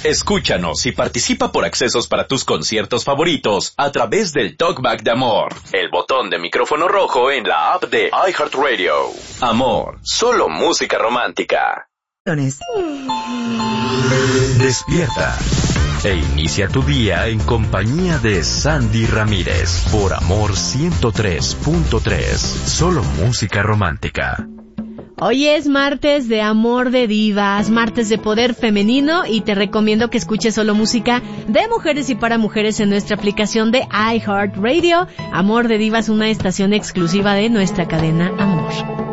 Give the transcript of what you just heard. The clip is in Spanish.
Escúchanos y participa por accesos para tus conciertos favoritos a través del Talkback de Amor, el botón de micrófono rojo en la app de iHeartRadio. Amor, solo música romántica. Despierta e inicia tu día en compañía de Sandy Ramírez por Amor 103.3, solo música romántica. Hoy es martes de Amor de Divas, martes de poder femenino, y te recomiendo que escuches solo música de mujeres y para mujeres en nuestra aplicación de iHeartRadio. Amor de Divas, una estación exclusiva de nuestra cadena Amor.